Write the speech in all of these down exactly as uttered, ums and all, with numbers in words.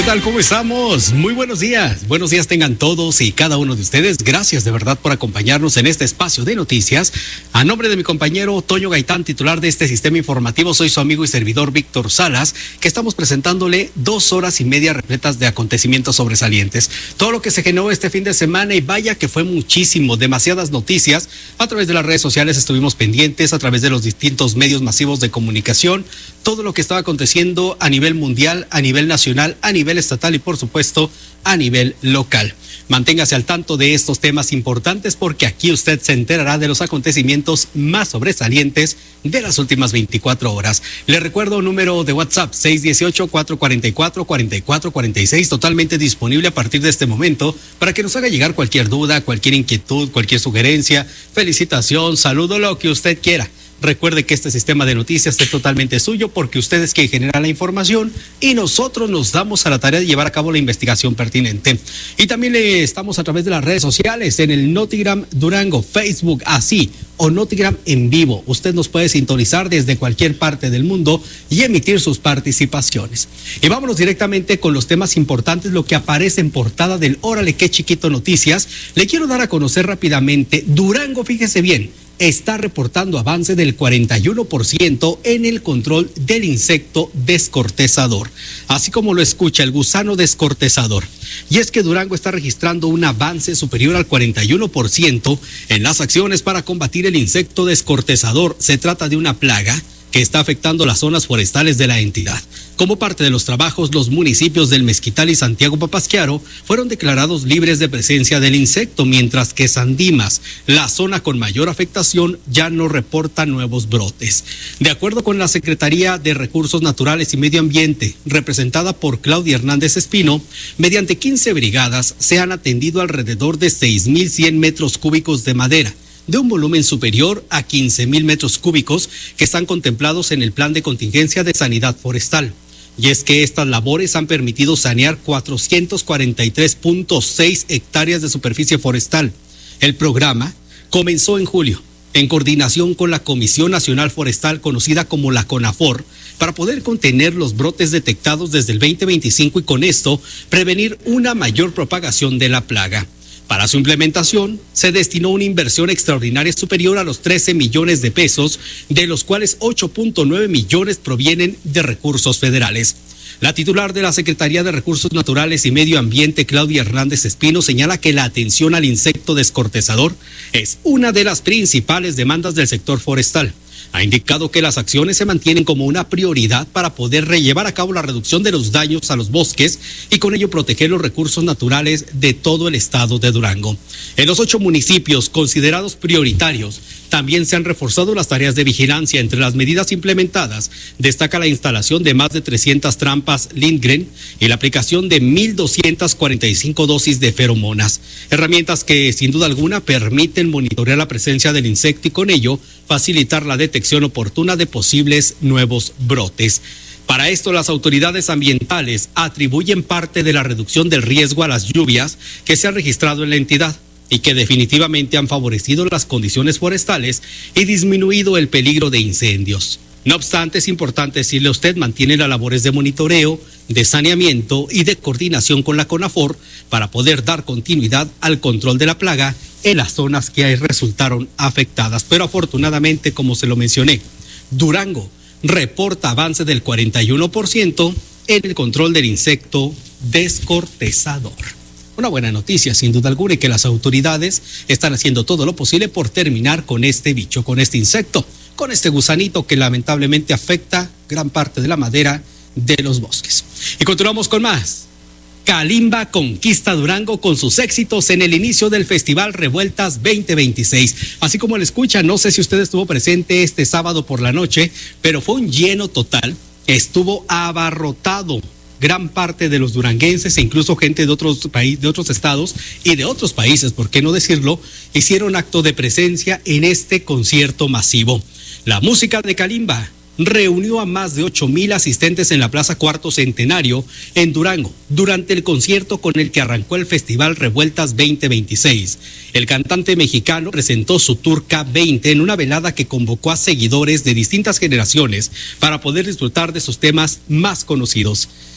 ¿Qué tal? ¿Cómo estamos? Muy buenos días. Buenos días tengan todos y cada uno de ustedes. Gracias de verdad por acompañarnos en este espacio de noticias. A nombre de mi compañero Toño Gaitán, titular de este sistema informativo, soy su amigo y servidor Víctor Salas, que estamos presentándole dos horas y media repletas de acontecimientos sobresalientes. Todo lo que se generó este fin de semana, y vaya que fue muchísimo, demasiadas noticias. A través de las redes sociales estuvimos pendientes, a través de los distintos medios masivos de comunicación, todo lo que estaba aconteciendo a nivel mundial, a nivel nacional, a nivel estatal y por supuesto a nivel local. Manténgase al tanto de estos temas importantes porque aquí usted se enterará de los acontecimientos más sobresalientes de las últimas veinticuatro horas. Le recuerdo un número de WhatsApp seis uno ocho, cuatro cuatro cuatro, cuatro cuatro cuatro seis, totalmente disponible a partir de este momento para que nos haga llegar cualquier duda, cualquier inquietud, cualquier sugerencia, felicitación, saludo, lo que usted quiera. Recuerde que este sistema de noticias es totalmente suyo porque usted es quien genera la información y nosotros nos damos a la tarea de llevar a cabo la investigación pertinente. Y también le estamos a través de las redes sociales en el Notigram Durango, Facebook, así, o Notigram en vivo. Usted nos puede sintonizar desde cualquier parte del mundo y emitir sus participaciones. Y vámonos directamente con los temas importantes, lo que aparece en portada del Órale Qué Chiquito Noticias. Le quiero dar a conocer rápidamente, Durango, fíjese bien, está reportando avance del cuarenta y uno por ciento en el control del insecto descortezador, así como lo escucha, el gusano descortezador. Y es que Durango está registrando un avance superior al cuarenta y uno por ciento en las acciones para combatir el insecto descortezador. Se trata de una plaga que está afectando las zonas forestales de la entidad. Como parte de los trabajos, los municipios del Mezquital y Santiago Papasquiaro fueron declarados libres de presencia del insecto, mientras que Sandimas, la zona con mayor afectación, ya no reporta nuevos brotes. De acuerdo con la Secretaría de Recursos Naturales y Medio Ambiente, representada por Claudia Hernández Espino, mediante quince brigadas se han atendido alrededor de seis mil cien metros cúbicos de madera, de un volumen superior a quince mil metros cúbicos que están contemplados en el Plan de Contingencia de Sanidad Forestal. Y es que estas labores han permitido sanear cuatrocientos cuarenta y tres punto seis hectáreas de superficie forestal. El programa comenzó en julio, en coordinación con la Comisión Nacional Forestal, conocida como la CONAFOR, para poder contener los brotes detectados desde el veinte veinticinco y con esto prevenir una mayor propagación de la plaga. Para su implementación, se destinó una inversión extraordinaria superior a los trece millones de pesos, de los cuales ocho punto nueve millones provienen de recursos federales. La titular de la Secretaría de Recursos Naturales y Medio Ambiente, Claudia Hernández Espino, señala que la atención al insecto descortezador es una de las principales demandas del sector forestal. Ha indicado que las acciones se mantienen como una prioridad para poder llevar a cabo la reducción de los daños a los bosques y con ello proteger los recursos naturales de todo el estado de Durango. En los ocho municipios considerados prioritarios, también se han reforzado las tareas de vigilancia. Entre las medidas implementadas, destaca la instalación de más de trescientas trampas Lindgren y la aplicación de mil doscientas cuarenta y cinco dosis de feromonas, herramientas que sin duda alguna permiten monitorear la presencia del insecto y con ello facilitar la detección oportuna de posibles nuevos brotes. Para esto, las autoridades ambientales atribuyen parte de la reducción del riesgo a las lluvias que se han registrado en la entidad y que definitivamente han favorecido las condiciones forestales y disminuido el peligro de incendios. No obstante, es importante decirle a usted, mantiene las labores de monitoreo, de saneamiento y de coordinación con la CONAFOR para poder dar continuidad al control de la plaga en las zonas que resultaron afectadas. Pero afortunadamente, como se lo mencioné, Durango reporta avance del cuarenta y uno por ciento en el control del insecto descortezador. Una buena noticia, sin duda alguna, y que las autoridades están haciendo todo lo posible por terminar con este bicho, con este insecto, con este gusanito que lamentablemente afecta gran parte de la madera de los bosques. Y continuamos con más. Kalimba conquista Durango con sus éxitos en el inicio del Festival Revueltas veinte veintiséis. Así como lo escucha, no sé si usted estuvo presente este sábado por la noche, pero fue un lleno total, estuvo abarrotado. Gran parte de los duranguenses e incluso gente de otros países, de otros estados y de otros países, por qué no decirlo, hicieron acto de presencia en este concierto masivo. La música de Kalimba reunió a más de ocho mil asistentes en la Plaza Cuarto Centenario en Durango durante el concierto con el que arrancó el Festival Revueltas veinte veintiséis. El cantante mexicano presentó su Tour K veinte en una velada que convocó a seguidores de distintas generaciones para poder disfrutar de sus temas más conocidos.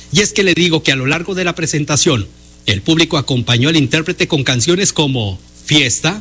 Y es que le digo que a lo largo de la presentación, el público acompañó al intérprete con canciones como Fiesta,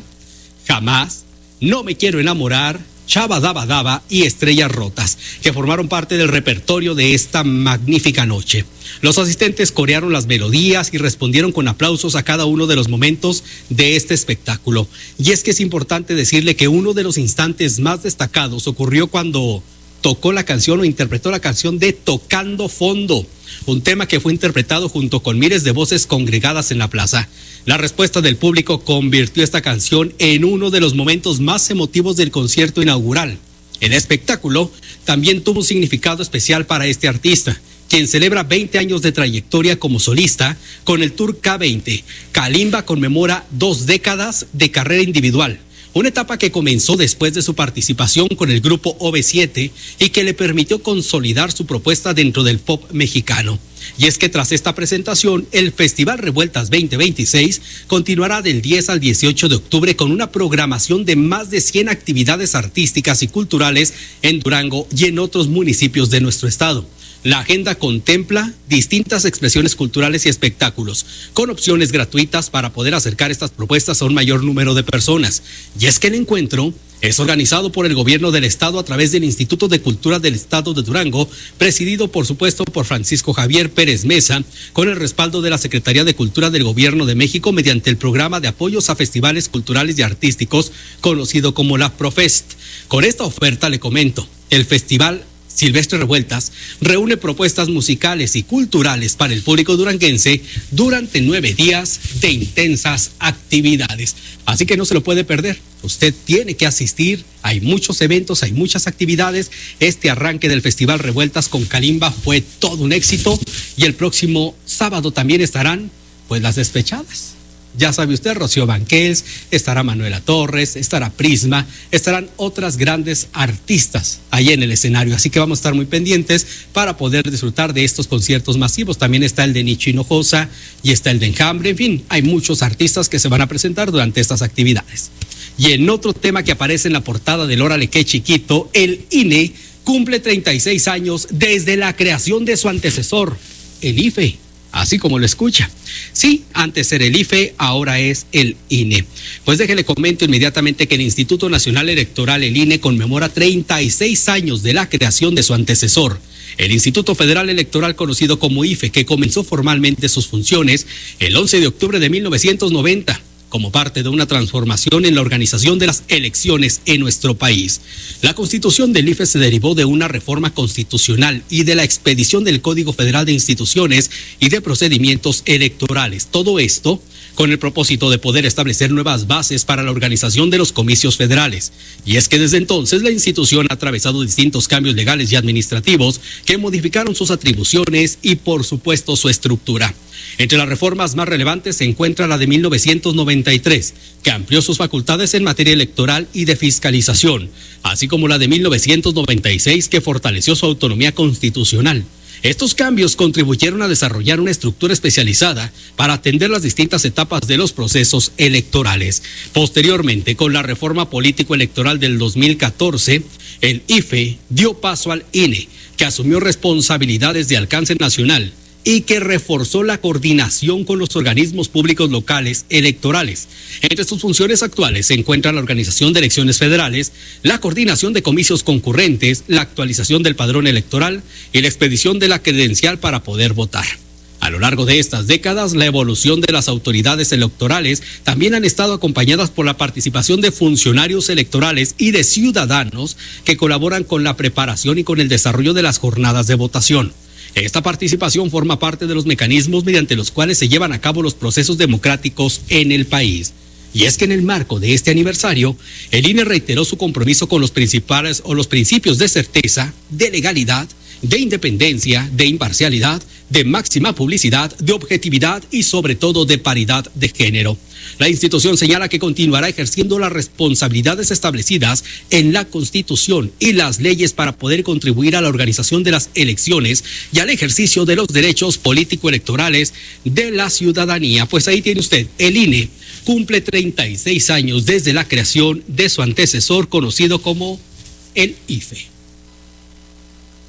Jamás, No me quiero enamorar, Chaba Daba Daba y Estrellas Rotas, que formaron parte del repertorio de esta magnífica noche. Los asistentes corearon las melodías y respondieron con aplausos a cada uno de los momentos de este espectáculo. Y es que es importante decirle que uno de los instantes más destacados ocurrió cuando tocó la canción o interpretó la canción de Tocando Fondo, un tema que fue interpretado junto con miles de voces congregadas en la plaza. La respuesta del público convirtió esta canción en uno de los momentos más emotivos del concierto inaugural. El espectáculo también tuvo un significado especial para este artista, quien celebra veinte años de trayectoria como solista con el Tour K veinte. Kalimba conmemora dos décadas de carrera individual, una etapa que comenzó después de su participación con el grupo O V siete y que le permitió consolidar su propuesta dentro del pop mexicano. Y es que tras esta presentación, el Festival Revueltas veinte veintiséis continuará del diez al dieciocho de octubre con una programación de más de cien actividades artísticas y culturales en Durango y en otros municipios de nuestro estado. La agenda contempla distintas expresiones culturales y espectáculos, con opciones gratuitas para poder acercar estas propuestas a un mayor número de personas. Y es que el encuentro es organizado por el gobierno del estado a través del Instituto de Cultura del Estado de Durango, presidido por supuesto por Francisco Javier Pérez Mesa, con el respaldo de la Secretaría de Cultura del Gobierno de México mediante el programa de apoyos a festivales culturales y artísticos, conocido como la Profest. Con esta oferta le comento, el Festival Silvestre Revueltas reúne propuestas musicales y culturales para el público duranguense durante nueve días de intensas actividades. Así que no se lo puede perder. Usted tiene que asistir. Hay muchos eventos, hay muchas actividades. Este arranque del Festival Revueltas con Kalimba fue todo un éxito. Y el próximo sábado también estarán, pues, las despechadas. Ya sabe usted, Rocío Banquels, estará Manuela Torres, estará Prisma, estarán otras grandes artistas ahí en el escenario. Así que vamos a estar muy pendientes para poder disfrutar de estos conciertos masivos. También está el de Nicho Hinojosa y está el de Enjambre. En fin, hay muchos artistas que se van a presentar durante estas actividades. Y en otro tema que aparece en la portada del Órale Qué Chiquito, el I N E cumple treinta y seis años desde la creación de su antecesor, el I F E. Así como lo escucha. Sí, antes era el I F E, ahora es el I N E. Pues déjele comento inmediatamente que el Instituto Nacional Electoral, el I N E, conmemora treinta y seis años de la creación de su antecesor, el Instituto Federal Electoral, conocido como I F E, que comenzó formalmente sus funciones el once de octubre de mil novecientos noventa. Como parte de una transformación en la organización de las elecciones en nuestro país. La constitución del I F E se derivó de una reforma constitucional y de la expedición del Código Federal de Instituciones y de Procedimientos Electorales. Todo esto con el propósito de poder establecer nuevas bases para la organización de los comicios federales. Y es que desde entonces la institución ha atravesado distintos cambios legales y administrativos que modificaron sus atribuciones y por supuesto su estructura. Entre las reformas más relevantes se encuentra la de mil novecientos noventa y tres, que amplió sus facultades en materia electoral y de fiscalización, así como la de mil novecientos noventa y seis, que fortaleció su autonomía constitucional. Estos cambios contribuyeron a desarrollar una estructura especializada para atender las distintas etapas de los procesos electorales. Posteriormente, con la reforma político-electoral del dos mil catorce, el I F E dio paso al I N E, que asumió responsabilidades de alcance nacional y que reforzó la coordinación con los organismos públicos locales electorales. Entre sus funciones actuales se encuentra la organización de elecciones federales, la coordinación de comicios concurrentes, la actualización del padrón electoral y la expedición de la credencial para poder votar. A lo largo de estas décadas, la evolución de las autoridades electorales también han estado acompañadas por la participación de funcionarios electorales y de ciudadanos que colaboran con la preparación y con el desarrollo de las jornadas de votación. Esta participación forma parte de los mecanismos mediante los cuales se llevan a cabo los procesos democráticos en el país. Y es que en el marco de este aniversario, el I N E reiteró su compromiso con los principales o los principios de certeza, de legalidad, de independencia, de imparcialidad, de máxima publicidad, de objetividad y sobre todo de paridad de género. La institución señala que continuará ejerciendo las responsabilidades establecidas en la Constitución y las leyes para poder contribuir a la organización de las elecciones y al ejercicio de los derechos político-electorales de la ciudadanía. Pues ahí tiene usted, el I N E cumple treinta y seis años desde la creación de su antecesor conocido como el I F E.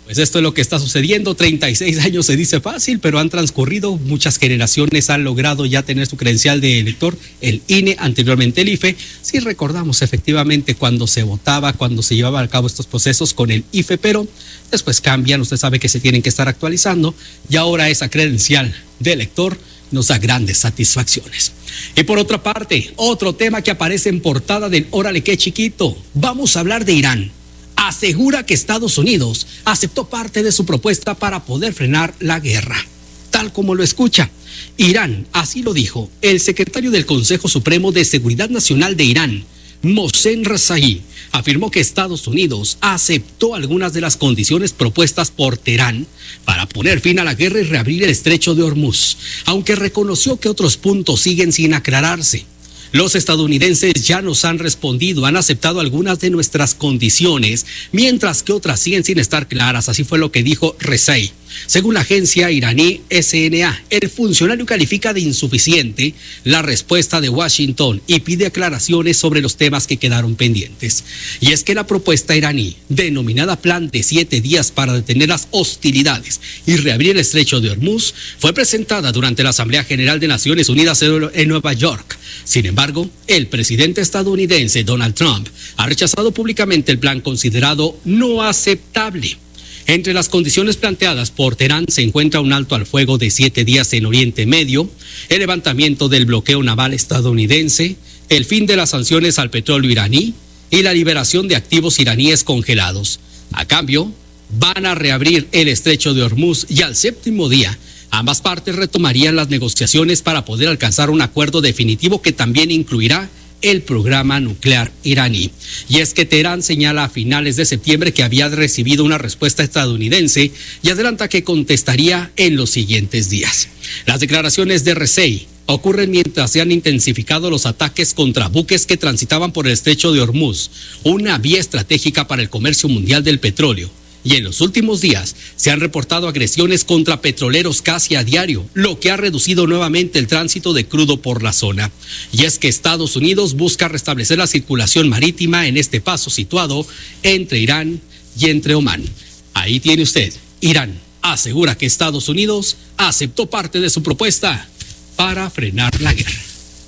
Pues esto es lo que está sucediendo. treinta y seis años se dice fácil, pero han transcurrido. Muchas generaciones han logrado ya tener su credencial de elector, el I N E, anteriormente el I F E. Sí recordamos efectivamente cuando se votaba, cuando se llevaban a cabo estos procesos con el I F E, pero después cambian. Usted sabe que se tienen que estar actualizando y ahora esa credencial de elector nos da grandes satisfacciones. Y por otra parte, otro tema que aparece en portada del Órale Qué Chiquito. Vamos a hablar de Irán. Asegura que Estados Unidos aceptó parte de su propuesta para poder frenar la guerra. Tal como lo escucha, Irán, así lo dijo el secretario del Consejo Supremo de Seguridad Nacional de Irán, Mohsen Rezaei, afirmó que Estados Unidos aceptó algunas de las condiciones propuestas por Teherán para poner fin a la guerra y reabrir el estrecho de Hormuz, aunque reconoció que otros puntos siguen sin aclararse. Los estadounidenses ya nos han respondido, han aceptado algunas de nuestras condiciones, mientras que otras siguen sin estar claras. Así fue lo que dijo Rezaei. Según la agencia iraní S N A, el funcionario califica de insuficiente la respuesta de Washington y pide aclaraciones sobre los temas que quedaron pendientes. Y es que la propuesta iraní, denominada Plan de siete días para detener las hostilidades y reabrir el estrecho de Hormuz, fue presentada durante la Asamblea General de Naciones Unidas en Nueva York. Sin embargo, el presidente estadounidense Donald Trump ha rechazado públicamente el plan considerado no aceptable. Entre las condiciones planteadas por Teherán se encuentra un alto al fuego de siete días en Oriente Medio, el levantamiento del bloqueo naval estadounidense, el fin de las sanciones al petróleo iraní y la liberación de activos iraníes congelados. A cambio, van a reabrir el estrecho de Hormuz y al séptimo día, ambas partes retomarían las negociaciones para poder alcanzar un acuerdo definitivo que también incluirá el programa nuclear iraní. Y es que Teherán señala a finales de septiembre que había recibido una respuesta estadounidense y adelanta que contestaría en los siguientes días. Las declaraciones de Rezaei ocurren mientras se han intensificado los ataques contra buques que transitaban por el estrecho de Hormuz, una vía estratégica para el comercio mundial del petróleo. Y en los últimos días se han reportado agresiones contra petroleros casi a diario, lo que ha reducido nuevamente el tránsito de crudo por la zona. Y es que Estados Unidos busca restablecer la circulación marítima en este paso situado entre Irán y entre Omán. Ahí tiene usted, Irán asegura que Estados Unidos aceptó parte de su propuesta para frenar la guerra.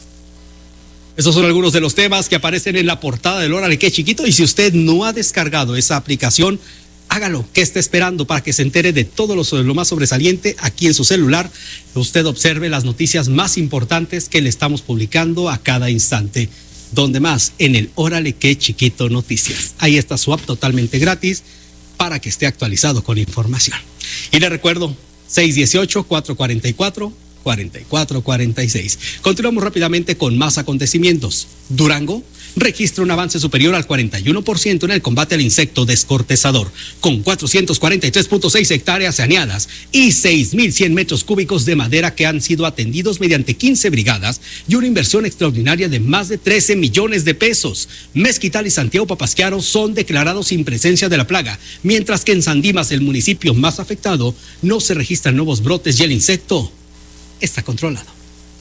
Esos son algunos de los temas que aparecen en la portada del Órale Qué Chiquito, y si usted no ha descargado esa aplicación, hágalo. ¿Qué está esperando para que se entere de todo lo, lo más sobresaliente aquí en su celular? Usted observe las noticias más importantes que le estamos publicando a cada instante. ¿Dónde más? En el Órale Qué Chiquito Noticias. Ahí está su app totalmente gratis para que esté actualizado con información. Y le recuerdo, seis uno ocho, cuatro cuatro cuatro, cuatro cuatro cuatro seis. Continuamos rápidamente con más acontecimientos. Durango registra un avance superior al cuarenta y uno por ciento en el combate al insecto descortezador, con cuatrocientos cuarenta y tres punto seis hectáreas saneadas y seis mil cien metros cúbicos de madera que han sido atendidos mediante quince brigadas y una inversión extraordinaria de más de trece millones de pesos. Mezquital y Santiago Papasquiaro son declarados sin presencia de la plaga, mientras que en San Dimas, el municipio más afectado, no se registran nuevos brotes y el insecto está controlado.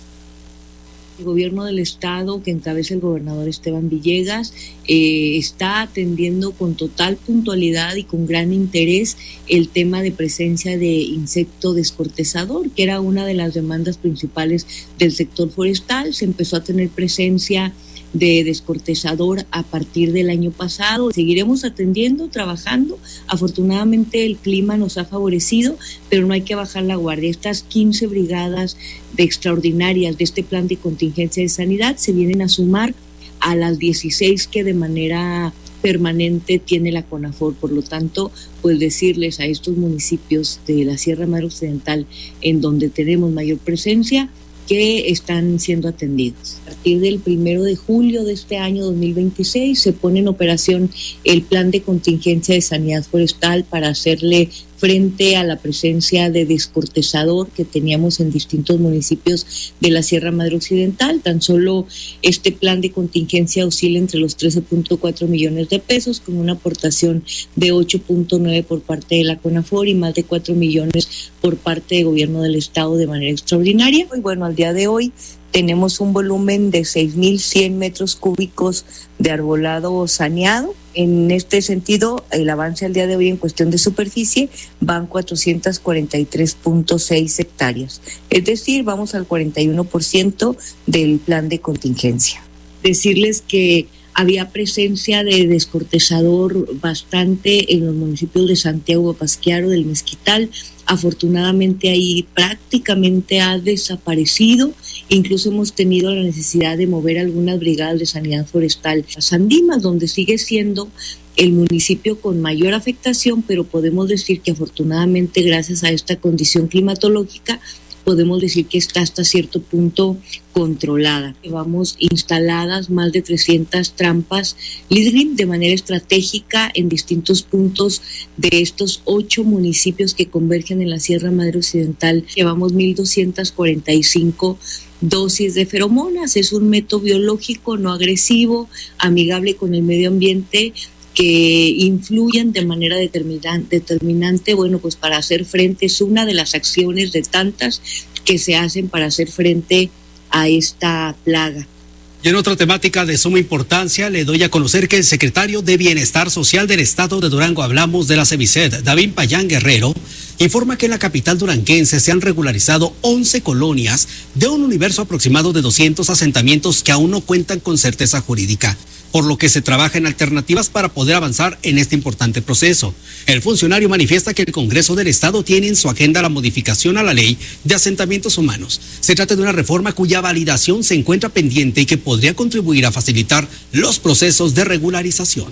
El gobierno del estado, que encabeza el gobernador Esteban Villegas, eh, está atendiendo con total puntualidad y con gran interés el tema de presencia de insecto descortezador, que era una de las demandas principales del sector forestal. Se empezó a tener presencia de descortezador a partir del año pasado. Seguiremos atendiendo, trabajando. Afortunadamente el clima nos ha favorecido, pero no hay que bajar la guardia. Estas quince brigadas de extraordinarias de este plan de contingencia de sanidad se vienen a sumar a las dieciséis que de manera permanente tiene la CONAFOR. Por lo tanto, pues decirles a estos municipios de la Sierra Madre Occidental, en donde tenemos mayor presencia, que están siendo atendidos. A partir del primero de julio de este año dos mil veintiséis se pone en operación el plan de contingencia de sanidad forestal para hacerle frente a la presencia de descortezador que teníamos en distintos municipios de la Sierra Madre Occidental. Tan solo este plan de contingencia oscila entre los trece punto cuatro millones de pesos, con una aportación de ocho punto nueve por parte de la CONAFOR y más de cuatro millones por parte del gobierno del estado de manera extraordinaria. Y bueno, al día de hoy tenemos un volumen de seis mil cien metros cúbicos de arbolado saneado. En este sentido, el avance al día de hoy en cuestión de superficie van cuatrocientas cuarenta y tres punto seis hectáreas. Es decir, vamos al cuarenta y uno por ciento del plan de contingencia. Decirles que había presencia de descortezador bastante en los municipios de Santiago Apasquiaro, del Mezquital. Afortunadamente ahí prácticamente ha desaparecido. Incluso hemos tenido la necesidad de mover algunas brigadas de sanidad forestal a Sandimas, donde sigue siendo el municipio con mayor afectación, pero podemos decir que afortunadamente gracias a esta condición climatológica podemos decir que está hasta cierto punto controlada. Llevamos instaladas más de trescientas trampas Lidrim de manera estratégica en distintos puntos de estos ocho municipios que convergen en la Sierra Madre Occidental. Llevamos mil doscientas cuarenta y cinco dosis de feromonas. Es un método biológico no agresivo, amigable con el medio ambiente, que influyen de manera determinante, determinante, bueno, pues para hacer frente, es una de las acciones de tantas que se hacen para hacer frente a esta plaga. Y en otra temática de suma importancia, le doy a conocer que el secretario de Bienestar Social del Estado de Durango, hablamos de la CEBISED, David Payán Guerrero, informa que en la capital duranguense se han regularizado once colonias de un universo aproximado de doscientos asentamientos que aún no cuentan con certeza jurídica, por lo que se trabaja en alternativas para poder avanzar en este importante proceso. El funcionario manifiesta que el Congreso del Estado tiene en su agenda la modificación a la ley de asentamientos humanos. Se trata de una reforma cuya validación se encuentra pendiente y que podría contribuir a facilitar los procesos de regularización.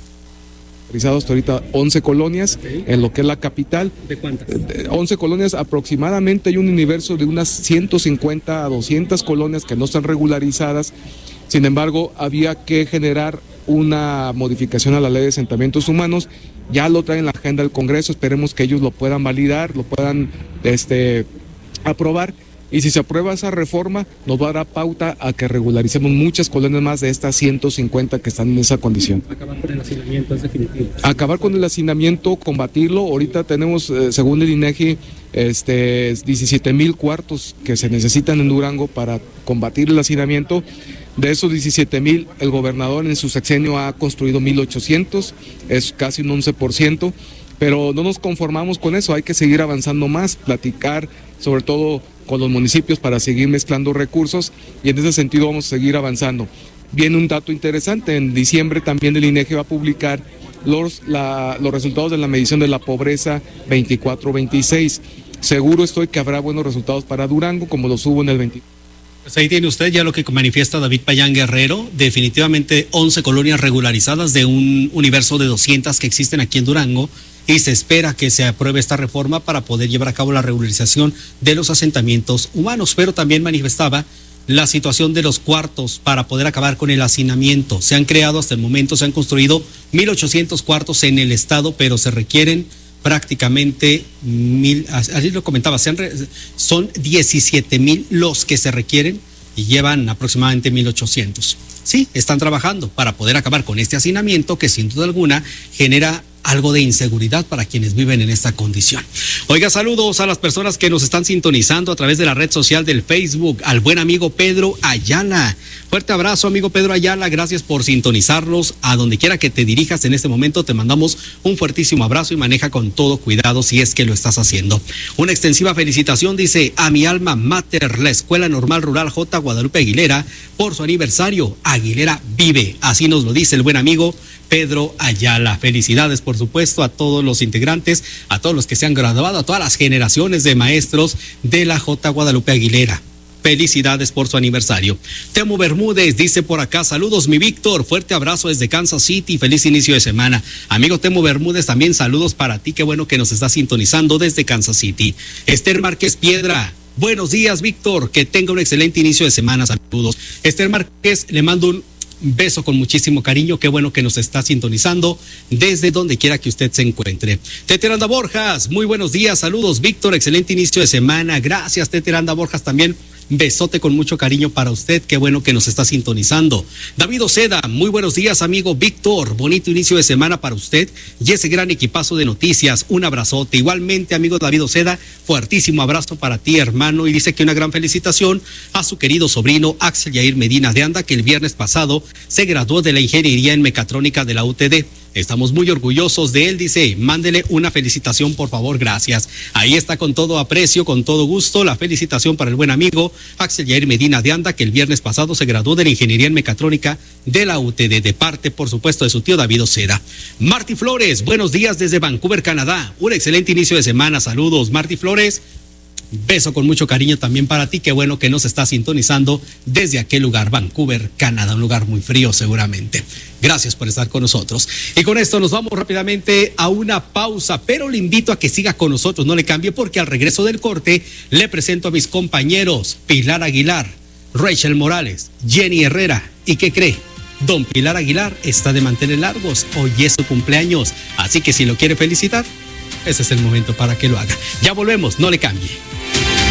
Hasta ahorita once colonias, okay, en lo que es la capital. ¿De cuántas? once colonias aproximadamente, hay un universo de unas ciento cincuenta a doscientas colonias que no están regularizadas. Sin embargo, había que generar una modificación a la ley de asentamientos humanos. Ya lo traen en la agenda del Congreso, esperemos que ellos lo puedan validar, lo puedan este, aprobar. Y si se aprueba esa reforma, nos va a dar pauta a que regularicemos muchas colonias más de estas ciento cincuenta que están en esa condición. Acabar con el hacinamiento es definitivo. Acabar con el hacinamiento, combatirlo. Ahorita tenemos, eh, según el INEGI, este, diecisiete mil cuartos que se necesitan en Durango para combatir el hacinamiento. De esos diecisiete mil, el gobernador en su sexenio ha construido mil ochocientos, es casi un once por ciento. Pero no nos conformamos con eso, hay que seguir avanzando más, platicar sobre todo con los municipios para seguir mezclando recursos y en ese sentido vamos a seguir avanzando. Viene un dato interesante, en diciembre también el INEGI va a publicar los, la, los resultados de la medición de la pobreza veinticuatro veintiséis. Seguro estoy que habrá buenos resultados para Durango como los hubo en el veinticuatro. Pues ahí tiene usted ya lo que manifiesta David Payán Guerrero, definitivamente once colonias regularizadas de un universo de doscientas que existen aquí en Durango. Y se espera que se apruebe esta reforma para poder llevar a cabo la regularización de los asentamientos humanos, pero también manifestaba la situación de los cuartos para poder acabar con el hacinamiento. Se han creado hasta el momento, se han construido mil ochocientos cuartos en el estado, pero se requieren prácticamente mil, así lo comentaba, se han, son diecisiete mil los que se requieren y llevan aproximadamente mil ochocientos. Sí, están trabajando para poder acabar con este hacinamiento que sin duda alguna genera algo de inseguridad para quienes viven en esta condición. Oiga, saludos a las personas que nos están sintonizando a través de la red social del Facebook, al buen amigo Pedro Ayala. Fuerte abrazo, amigo Pedro Ayala, gracias por sintonizarnos. A donde quiera que te dirijas en este momento, te mandamos un fuertísimo abrazo y maneja con todo cuidado si es que lo estás haciendo. Una extensiva felicitación, dice, a mi alma mater, la Escuela Normal Rural J. Guadalupe Aguilera, por su aniversario. Aguilera vive, así nos lo dice el buen amigo Pedro Ayala. Felicidades, por supuesto, a todos los integrantes, a todos los que se han graduado, a todas las generaciones de maestros de la J. Guadalupe Aguilera. Felicidades por su aniversario. Temo Bermúdez dice por acá, saludos mi Víctor, fuerte abrazo desde Kansas City, feliz inicio de semana. Amigo Temo Bermúdez, también saludos para ti, qué bueno que nos estás sintonizando desde Kansas City. Esther Márquez Piedra, buenos días Víctor, que tenga un excelente inicio de semana, saludos. Esther Márquez, le mando un beso con muchísimo cariño, qué bueno que nos está sintonizando desde donde quiera que usted se encuentre. Teteranda Borjas, muy buenos días, saludos Víctor, excelente inicio de semana, gracias Teteranda Borjas también Besote con mucho cariño para usted, qué bueno que nos está sintonizando. David Oceda, muy buenos días, amigo Víctor, bonito inicio de semana para usted y ese gran equipazo de noticias, un abrazote. Igualmente, amigo David Oceda, fuertísimo abrazo para ti, hermano, y dice que una gran felicitación a su querido sobrino Axel Yair Medina de Anda, que el viernes pasado se graduó de la ingeniería en mecatrónica de la U T D. Estamos muy orgullosos de él, dice, mándele una felicitación, por favor, gracias. Ahí está, con todo aprecio, con todo gusto, la felicitación para el buen amigo Axel Yair Medina de Anda, que el viernes pasado se graduó de la ingeniería en mecatrónica de la U T D, de parte, por supuesto, de su tío David Oceda. Marty Flores, buenos días desde Vancouver, Canadá. Un excelente inicio de semana, saludos, Marty Flores. Beso con mucho cariño también para ti, qué bueno que nos está sintonizando desde aquel lugar, Vancouver, Canadá, un lugar muy frío seguramente. Gracias por estar con nosotros. Y con esto nos vamos rápidamente a una pausa, pero le invito a que siga con nosotros, no le cambie, porque al regreso del corte le presento a mis compañeros Pilar Aguilar, Rachel Morales, Jenny Herrera. ¿Y qué cree? Don Pilar Aguilar está de mantener largos, hoy es su cumpleaños, así que si lo quiere felicitar, ese es el momento para que lo haga. Ya volvemos, no le cambie.